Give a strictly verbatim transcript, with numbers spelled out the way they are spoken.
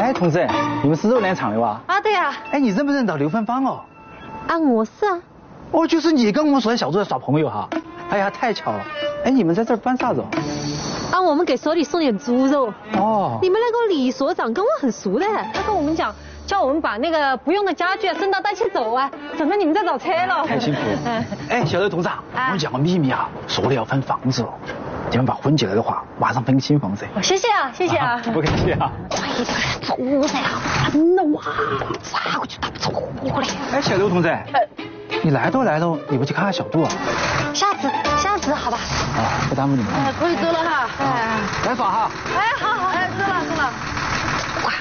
哎，同志，你们是肉联厂的吧？ 啊，对呀、啊。 哎，你认不认得刘芬芳哦？ 啊，我是啊。 哦，就是你跟我们所在小组的耍朋友哈。哎呀，太巧了。哎，你们在这儿办啥子？ 啊，我们给所里送点猪肉。 哦。你们那个李所长跟我很熟的，他跟我们讲，叫我们把那个不用的家具啊顺道带起走啊，省得你们再找车了。 太辛苦了。哎，小刘同志，我跟你讲个秘密啊，所里要分房子哦。你们把混起来的话，马上分个新房子。 哦，谢谢啊，谢谢啊， 不客气啊。 万一这个猪噻，真的哇，抓过去打不着我嘞。 哎，小刘同志，你来都来了，你不去看看小杜啊？ 下次，下次好吧。 啊，不耽误你们。 哎，可以走了哈。哎， 来耍哈。 哎。